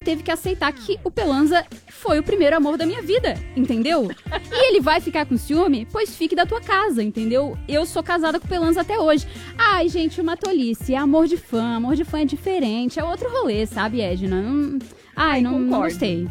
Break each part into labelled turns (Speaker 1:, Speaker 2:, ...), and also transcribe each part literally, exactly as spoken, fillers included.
Speaker 1: teve que aceitar que o Pelanza foi o primeiro amor da minha vida, entendeu? E ele vai ficar com ciúme? Pois fique da tua casa, entendeu? Eu sou casada com o Pelanza até hoje. Ai, gente, uma tolice. É amor de fã. Amor de fã é diferente. É outro rolê, sabe, Edna? Não... Ai, Ai não, não gostei.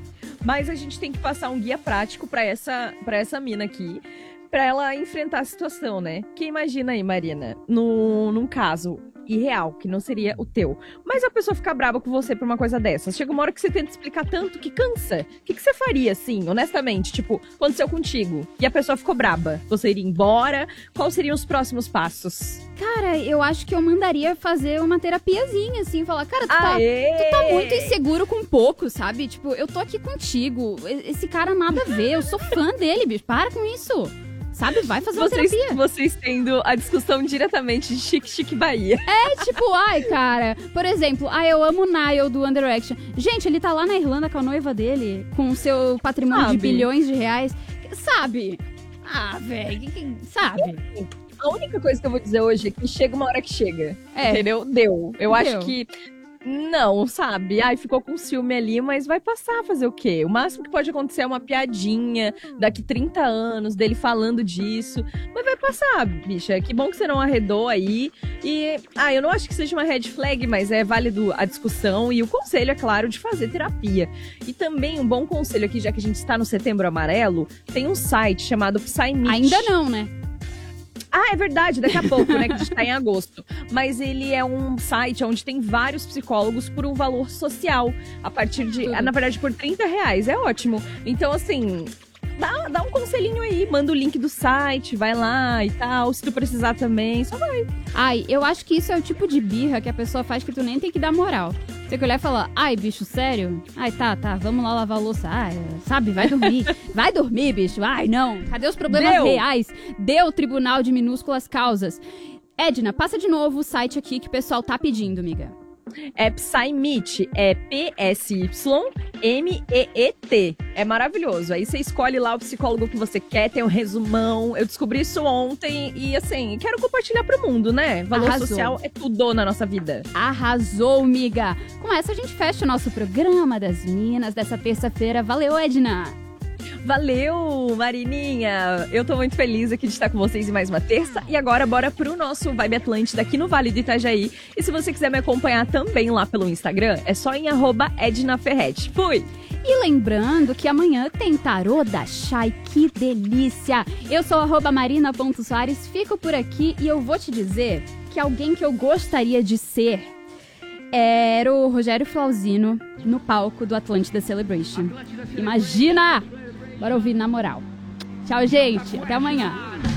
Speaker 2: Mas a gente tem que passar um guia prático pra essa, pra essa mina aqui, pra ela enfrentar a situação, né? Que imagina aí, Marina, no, num caso irreal, que não seria o teu, mas a pessoa fica brava com você por uma coisa dessas. Chega uma hora que você tenta explicar tanto que cansa. O que, que você faria, assim, honestamente? Tipo, aconteceu contigo e a pessoa ficou braba. Você iria embora? Quais seriam os próximos passos?
Speaker 1: Cara, eu acho que eu mandaria fazer uma terapiazinha, assim, falar, cara, tu tá, tu tá muito inseguro com pouco, sabe? Tipo, eu tô aqui contigo, esse cara nada a ver, eu sou fã dele, bicho, para com isso. Sabe, vai fazer uma
Speaker 2: vocês,
Speaker 1: terapia.
Speaker 2: Vocês tendo a discussão diretamente de Chique Chique Bahia.
Speaker 1: É, tipo, ai, cara, por exemplo, ai, eu amo o Niall do One Direction. Gente, ele tá lá na Irlanda com a noiva dele, com o seu patrimônio sabe. de bilhões de reais. Sabe? Ah, velho, sabe?
Speaker 2: A única coisa que eu vou dizer hoje é que chega uma hora que chega, é. entendeu? Deu. Eu Deu. acho que... Não, sabe? Ai, ficou com ciúme ali, mas vai passar, fazer o quê? O máximo que pode acontecer é uma piadinha daqui trinta anos dele falando disso. Mas vai passar, bicha. Que bom que você não arredou aí. E, ah, eu não acho que seja uma red flag, mas é válido a discussão e o conselho, é claro, de fazer terapia. E também um bom conselho aqui, já que a gente está no Setembro Amarelo, tem um site chamado Psymit.
Speaker 1: Ainda não, né?
Speaker 2: Ah, é verdade, daqui a pouco, né, que a gente tá em agosto. Mas ele é um site onde tem vários psicólogos por um valor social. A partir de, Tudo. na verdade, por trinta reais. É ótimo. Então, assim, dá, dá um conselhinho aí. Manda o link do site, vai lá e tal. Se tu precisar também, só vai.
Speaker 1: Ai, eu acho que isso é o tipo de birra que a pessoa faz que tu nem tem que dar moral. Tem que olhar e falar, ai, bicho, sério? Ai, tá, tá, vamos lá lavar a louça. Ai, sabe, vai dormir. Vai dormir, bicho. Ai, não. Cadê os problemas Deu. reais? Deu Tribunal de Minúsculas Causas. Edna, passa de novo o site aqui que o pessoal tá pedindo, amiga.
Speaker 2: É Psymit, é P S Y M E E T. É maravilhoso. Aí você escolhe lá o psicólogo que você quer, tem um resumão. Eu descobri isso ontem e, assim, quero compartilhar pro mundo, né? Valor Arrasou. social é tudo na nossa vida.
Speaker 1: Arrasou, miga! Com essa a gente fecha o nosso programa das Minas dessa terça-feira. Valeu, Edna!
Speaker 2: Valeu, Marininha! Eu tô muito feliz aqui de estar com vocês em mais uma terça. E agora, bora pro nosso Vibe Atlântida aqui no Vale do Itajaí. E se você quiser me acompanhar também lá pelo Instagram, é só em arroba Edna Ferretti. Fui!
Speaker 1: E lembrando que amanhã tem tarô da Chay, que delícia! Eu sou arroba marina ponto soares, fico por aqui e eu vou te dizer que alguém que eu gostaria de ser era o Rogério Flauzino no palco do Atlântida Celebration. Imagina! Bora ouvir na moral. Tchau, gente. Até amanhã.